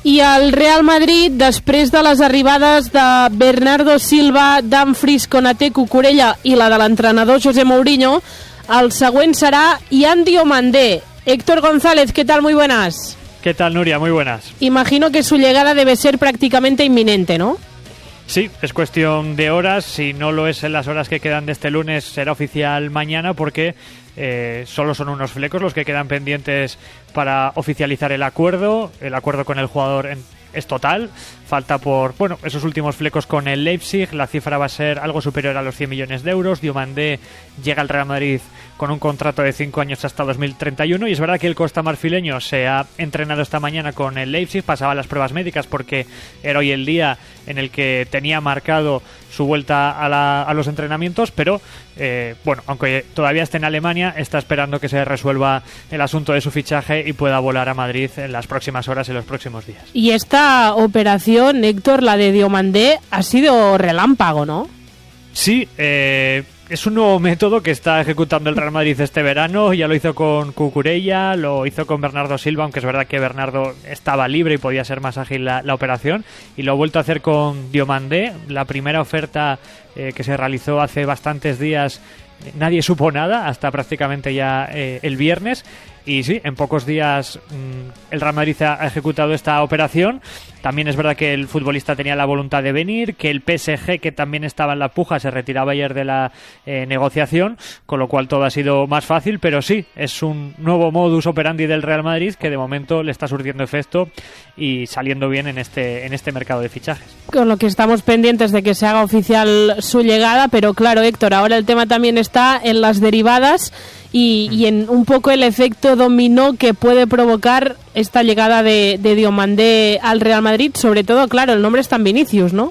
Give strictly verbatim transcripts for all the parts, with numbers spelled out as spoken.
I el Real Madrid, després de les arribades de Bernardo Silva, Dumfries, Konaté, Cucurella i la de l'entrenador José Mourinho, el següent serà Yan Diomandé. Héctor González, ¿qué tal? Muy buenas. ¿Qué tal, Nuria? Muy buenas. Imagino que su llegada debe ser prácticamente inminente, ¿no? Sí, es cuestión de horas. Si no lo es en las horas que quedan de este lunes, será oficial mañana, porque eh, solo son unos flecos los que quedan pendientes para oficializar el acuerdo. El acuerdo con el jugador en, es total. Falta por, bueno, esos últimos flecos con el Leipzig. La cifra va a ser algo superior a los cien millones de euros. Diomandé llega al Real Madrid con un contrato de cinco años hasta dos mil treinta y uno, y es verdad que el costamarfileño se ha entrenado esta mañana con el Leipzig, pasaba las pruebas médicas porque era hoy el día en el que tenía marcado su vuelta a, la, a los entrenamientos, pero eh, bueno, aunque todavía esté en Alemania, está esperando que se resuelva el asunto de su fichaje y pueda volar a Madrid en las próximas horas y los próximos días. Y esta operación, Héctor, la de Diomandé, ha sido relámpago, ¿no? Sí, eh... es un nuevo método que está ejecutando el Real Madrid este verano. Ya lo hizo con Cucurella, lo hizo con Bernardo Silva, aunque es verdad que Bernardo estaba libre y podía ser más ágil la, la operación, y lo ha vuelto a hacer con Diomandé. La primera oferta eh, que se realizó hace bastantes días, nadie supo nada hasta prácticamente ya eh, el viernes. Y sí, en pocos días mmm, el Real Madrid ha ejecutado esta operación. También es verdad que el futbolista tenía la voluntad de venir, que el P S G, que también estaba en la puja, se retiraba ayer de la eh, negociación, con lo cual todo ha sido más fácil, pero sí, es un nuevo modus operandi del Real Madrid que de momento le está surtiendo efecto y saliendo bien en este, en este mercado de fichajes. Con lo que estamos pendientes de que se haga oficial su llegada, pero claro, Héctor, ahora el tema también está en las derivadas y, mm. y en un poco el efecto dominó que puede provocar esta llegada de, de Diomandé al Real Madrid, sobre todo, claro, el nombre está en Vinicius, ¿no?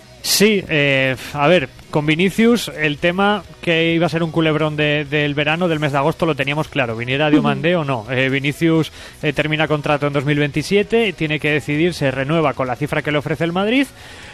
Sí, eh, a ver, con Vinicius el tema que iba a ser un culebrón de, del verano, del mes de agosto, lo teníamos claro, viniera Diomandé uh-huh. o no. Eh, Vinicius eh, termina contrato en dos mil veintisiete, tiene que decidir si renueva con la cifra que le ofrece el Madrid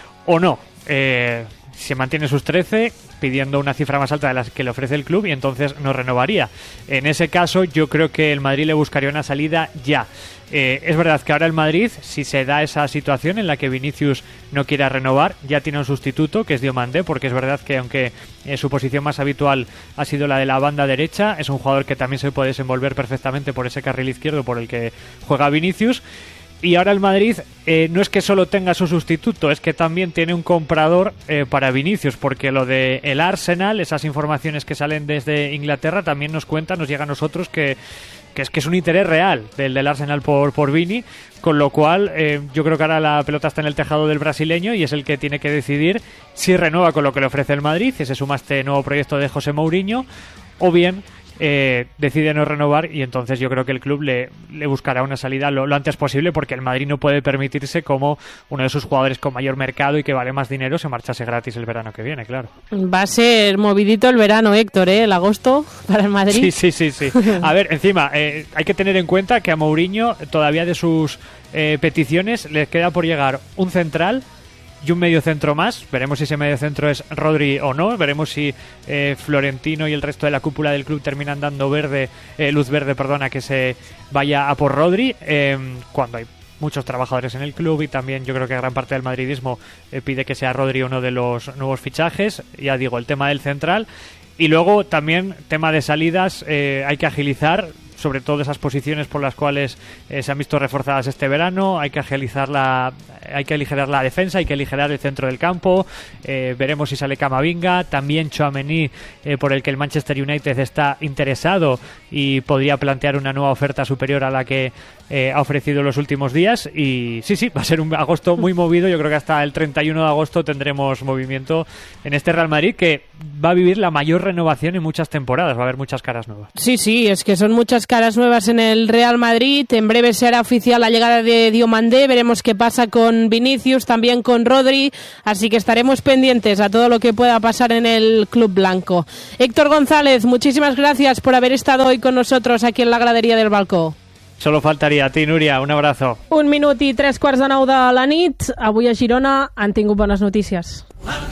o no. Eh, se mantiene sus trece, pidiendo una cifra más alta de la que le ofrece el club, y entonces no renovaría. En ese caso yo creo que el Madrid le buscaría una salida ya. Eh, es verdad que ahora el Madrid, si se da esa situación en la que Vinicius no quiera renovar, ya tiene un sustituto, que es Diomandé, porque es verdad que aunque eh, su posición más habitual ha sido la de la banda derecha, es un jugador que también se puede desenvolver perfectamente por ese carril izquierdo por el que juega Vinicius. Y ahora el Madrid eh, no es que solo tenga su sustituto, es que también tiene un comprador eh, para Vinicius, porque lo de el Arsenal, esas informaciones que salen desde Inglaterra, también nos cuentan, nos llega a nosotros que, que es que es un interés real del, del Arsenal por, por Vini, con lo cual eh, yo creo que ahora la pelota está en el tejado del brasileño y es el que tiene que decidir si renueva con lo que le ofrece el Madrid, si se suma a este nuevo proyecto de José Mourinho, o bien Eh, decide no renovar, y entonces yo creo que el club le, le buscará una salida lo, lo antes posible, porque el Madrid no puede permitirse como uno de sus jugadores con mayor mercado y que vale más dinero se marchase gratis el verano que viene, claro. Va a ser movidito el verano, Héctor, ¿eh? El agosto para el Madrid. Sí, sí, sí, sí. A ver, encima, eh, hay que tener en cuenta que a Mourinho todavía de sus eh, peticiones le queda por llegar un central y un medio centro más. Veremos si ese medio centro es Rodri o no. Veremos si eh, Florentino y el resto de la cúpula del club terminan dando verde, eh, luz verde, perdona, que se vaya a por Rodri, eh, cuando hay muchos trabajadores en el club, y también yo creo que gran parte del madridismo eh, pide que sea Rodri uno de los nuevos fichajes. Ya digo, el tema del central, y luego también tema de salidas, eh, hay que agilizar sobre todo esas posiciones por las cuales eh, se han visto reforzadas este verano. Hay que agilizar la, hay que aligerar la defensa, hay que aligerar el centro del campo. Eh, veremos si sale Camavinga, también Tchouaméni, eh, por el que el Manchester United está interesado y podría plantear una nueva oferta superior a la que eh, ha ofrecido en los últimos días. Y sí, sí, va a ser un agosto muy movido. Yo creo que hasta el treinta y uno de agosto tendremos movimiento en este Real Madrid, que va a vivir la mayor renovación en muchas temporadas. Va a haber muchas caras nuevas. Sí, sí, es que son muchas caras nuevas en el Real Madrid. En breve será oficial la llegada de Diomandé. Veremos qué pasa con Vinicius, también con Rodri. Así que estaremos pendientes a todo lo que pueda pasar en el Club Blanco. Héctor González, muchísimas gracias por haber estado hoy con nosotros aquí en la gradería del Balcó. Solo faltaria. A ti, Núria, un abrazo. Un minut i tres quarts de nou de la nit. Avui a Girona han tingut bones notícies.